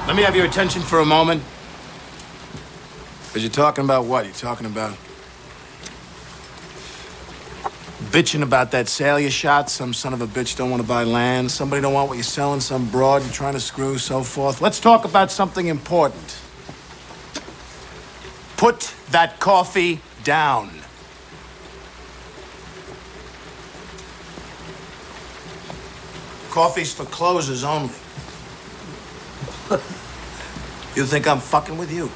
Let me have your attention for a moment. Because you're talking about what? You're talking about bitching about that sale you shot. Some son of a bitch don't want to buy land. Somebody don't want what you're selling. Some broad you're trying to screw, so forth. Let's talk about something important. Put that coffee down. Coffee's for closers only. You think I'm fucking with you?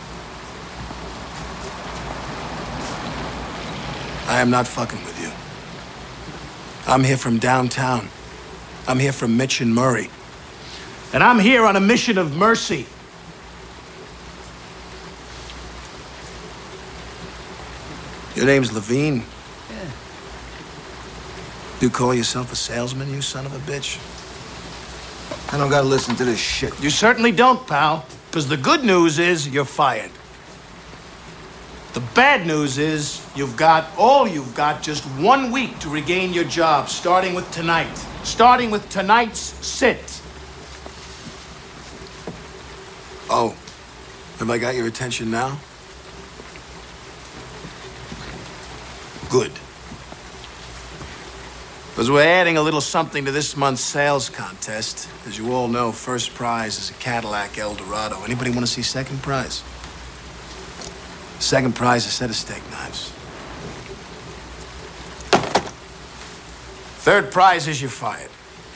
I am not fucking with you. I'm here from downtown. I'm here from Mitch and Murray. And I'm here on a mission of mercy. Your name's Levine? Yeah. You call yourself a salesman, you son of a bitch? I don't gotta listen to this shit. You certainly don't, pal. Because the good news is you're fired. The bad news is you've got just 1 week to regain your job, starting with tonight. Starting with tonight's sit. Oh, have I got your attention now? Good. Because we're adding a little something to this month's sales contest. As you all know, first prize is a Cadillac Eldorado. Anybody want to see second prize? Second prize is a set of steak knives. Third prize is you're fired.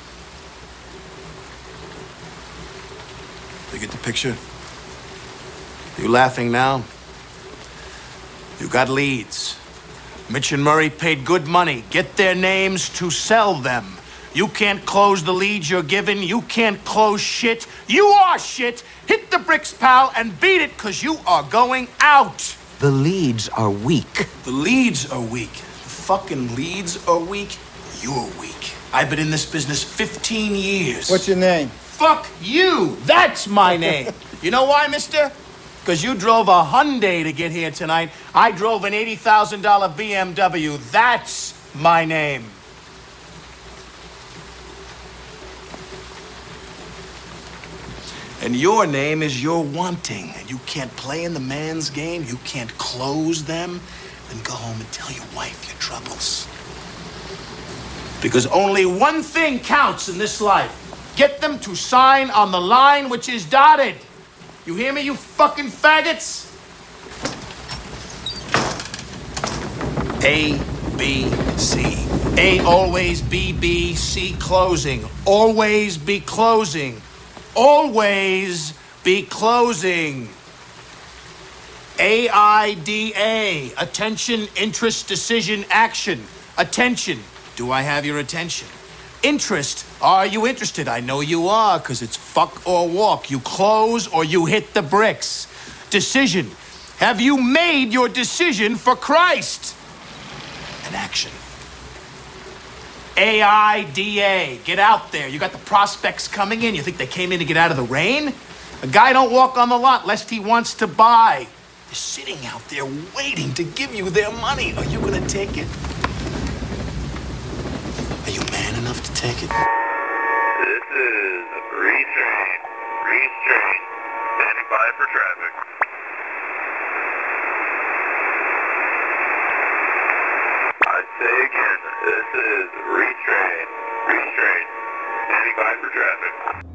You get the picture? You laughing now? You got leads. Mitch and Murray paid good money. Get their names to sell them. You can't close the leads you're given. You can't close shit. You are shit. Hit the bricks, pal, and beat it, because you are going out. The leads are weak. The leads are weak. The fucking leads are weak. You're weak. I've been in this business 15 years. What's your name? Fuck you. That's my name. You know why, mister? Because you drove a Hyundai to get here tonight. I drove an $80,000 BMW. That's my name. And your name is you're wanting. And you can't play in the man's game. You can't close them. Then go home and tell your wife your troubles. Because only one thing counts in this life. Get them to sign on the line which is dotted. You hear me, you fucking faggots? A, B, C. A, always B, B, C, closing. Always be closing. Always be closing. AIDA. Attention, interest, decision, action. Attention. Do I have your attention? Interest. Are you interested? I know you are, because it's fuck or walk. You close or you hit the bricks. Decision. Have you made your decision for Christ? An action. AIDA. Get out there. You got the prospects coming in. You think they came in to get out of the rain? A guy don't walk on the lot lest he wants to buy. They're sitting out there waiting to give you their money. Are you going to take it? Are you man enough to take it? This is Restrain. Restrain. Standing by for traffic. I say again, this is Restrain. Restrain. Standing by for traffic.